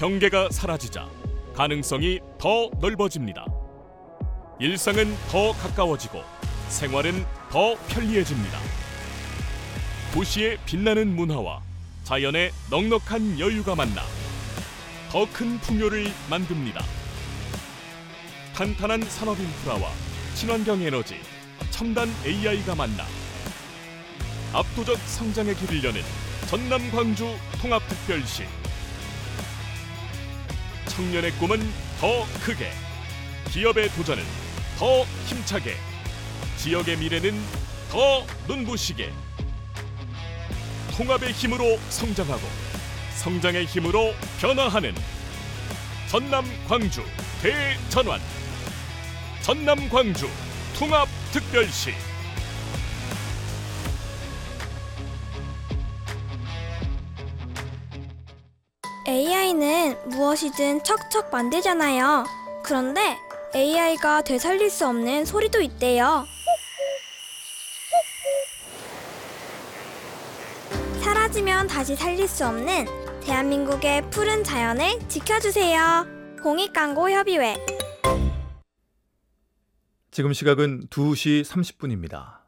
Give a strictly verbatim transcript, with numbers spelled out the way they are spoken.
경계가 사라지자 가능성이 더 넓어집니다. 일상은 더 가까워지고 생활은 더 편리해집니다. 도시의 빛나는 문화와 자연의 넉넉한 여유가 만나 더 큰 풍요를 만듭니다. 탄탄한 산업 인프라와 친환경 에너지, 첨단 에이아이가 만나 압도적 성장의 길을 여는 전남 광주 통합특별시. 청년의 꿈은 더 크게, 기업의 도전은 더 힘차게, 지역의 미래는 더 눈부시게. 통합의 힘으로 성장하고 성장의 힘으로 변화하는 전남 광주 대전환. 전남 광주 통합특별시. 에이아이는 무엇이든 척척 만들잖아요. 그런데 에이아이가 되살릴 수 없는 소리도 있대요. 사라지면 다시 살릴 수 없는 대한민국의 푸른 자연을 지켜주세요. 공익광고협의회. 지금 시각은 두 시 삼십 분입니다.